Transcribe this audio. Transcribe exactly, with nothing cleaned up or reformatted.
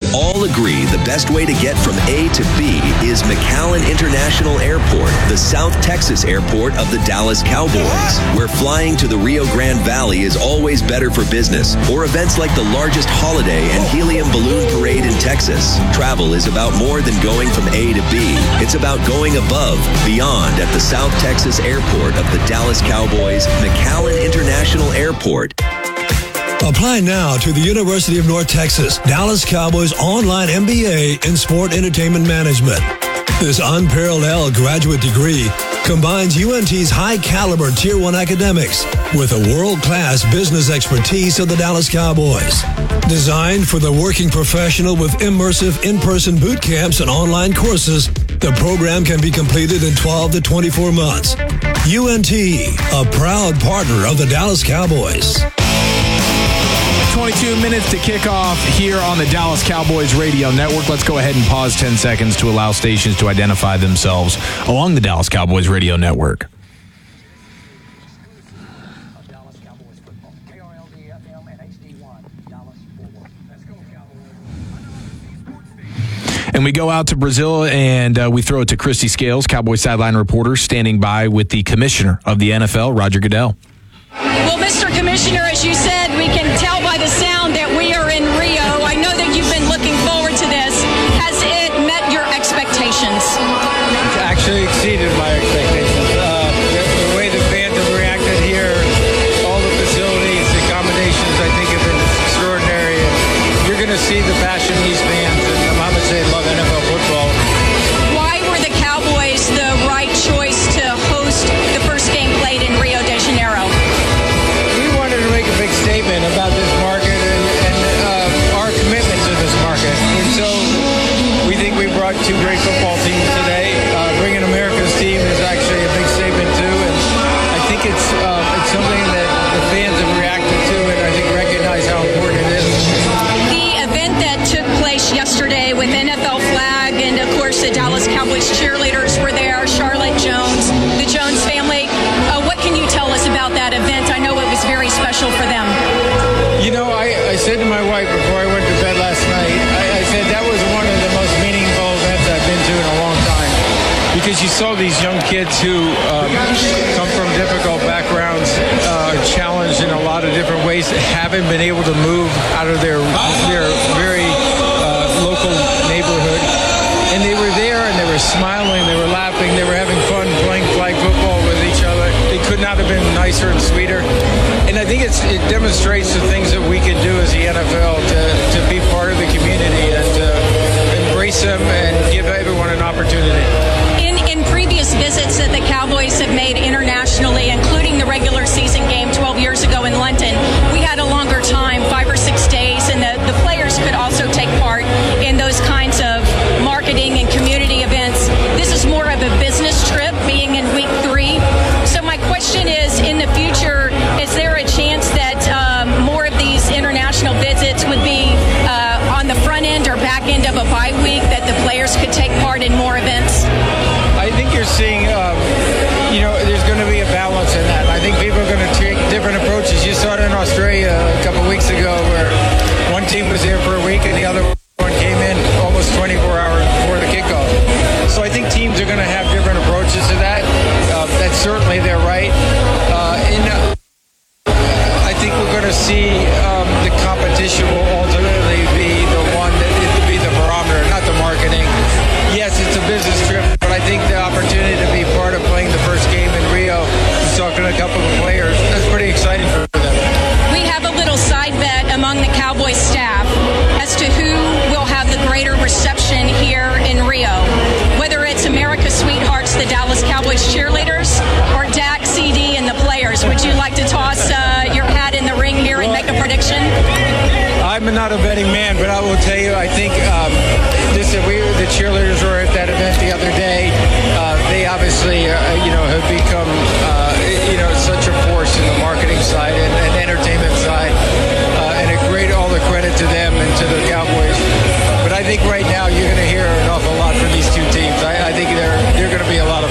all agree the best way to get from A to B is McAllen International Airport, the South Texas airport of the Dallas Cowboys, where flying to the Rio Grande Valley is always better for business or events like the largest holiday and helium balloon parade in Texas. Travel is about more than going from A to B. It's about going above, beyond at the South Texas airport of the Dallas Cowboys, McAllen International Airport. Apply now to the University of North Texas Dallas Cowboys online M B A in Sport Entertainment Management. This unparalleled graduate degree combines U N T's high-caliber Tier one academics with a world-class business expertise of the Dallas Cowboys. Designed for the working professional with immersive in-person boot camps and online courses, the program can be completed in twelve to twenty-four months. U N T, a proud partner of the Dallas Cowboys. twenty-two minutes to kick off here on the Dallas Cowboys Radio Network. Let's go ahead and pause ten seconds to allow stations to identify themselves along the Dallas Cowboys Radio Network. And we go out to Brazil, and uh, we throw it to Christy Scales, Cowboys sideline reporter, standing by with the commissioner of the N F L, Roger Goodell. Well, Mister Commissioner, as you said, we can tell by the sound that we are in Rio. I know that you've been looking forward to this. Has it met your expectations? It's actually exceeded my expectations. Uh, the, the way the fans have reacted here, all the facilities, the accommodations, I think have been extraordinary. And you're going to see the passion these fans, and I'm going to say love N F L football. Why were the Cowboys the right choice to host the first game played in Rio de Janeiro? Make a big statement about this market and, and uh, our commitment to this market. And so we think we brought two great football teams today. Uh, bringing America's team is actually a big statement too, and I think it's uh, it's something that the fans have reacted to and I think recognize how important it is. The event that took place yesterday with N F L flag and of course the Dallas Cowboys cheerleaders were there, Charlotte Jones, the Jones family. Uh, what can you tell us about that event? I know it was very special for them. You know, I, I said to my wife before I went to bed last night, I, I said that was one of the most meaningful events I've been to in a long time. Because you saw these young kids who um, come from difficult backgrounds, uh, challenged in a lot of different ways, haven't been able to move out of their, their very uh, local neighborhood. And they were there and they were smiling, they were laughing, they were having fun playing flag football with each other. It could not have been nicer and sweeter. And I think it's, it demonstrates the things that we can do as the N F L to, to be part of the community and to embrace them and give everyone an opportunity. In, in previous visits that the Cowboys have made internationally, including the regular season game twelve years ago in London, we had a longer time, five or six days, and the, the players could also take part in those kinds of marketing and community events. This is more of a business trip, being in week three. So my question is, in the future, is there a chance that um, more of these international visits would be uh, on the front end or back end of a bye week, that the players could take part in more events? I think you're seeing, um, you know, there's going to be a balance in that. I think people are going to take different approaches. You saw it in Australia a couple weeks ago where one team was there for a week and the other one came in almost twenty-four hours before the kickoff. So I think teams are going to have different approaches to that. Uh, that's certainly their right. Uh, and uh, I think we're going to see um, the competition will ultimately be the one that it will be the barometer, not the marketing. Yes, it's a business trip, but I think the opportunity to be part of playing the first game in Rio and talking to a couple of players, that's pretty exciting for them. We have a little side bet among the Cowboys staff as to who will have the greater reception here in Rio. Whether it's America's Sweethearts, the Dallas Cowboys cheerleaders, or Dak, C D, and the players. Would you like to toss uh, your hat in the ring here and make a prediction? I'm not a betting man, but I will tell you, I think um, this, we, the cheerleaders were at that event the other day. Uh, they obviously, uh, you know, have become, uh, you know, such a force in the marketing side and, and entertainment side. Uh, and a great, all the credit to them and to the Cowboys. But I think right now you're going to hear an awful lot from these two teams. I, I think they're, they're going to be a lot of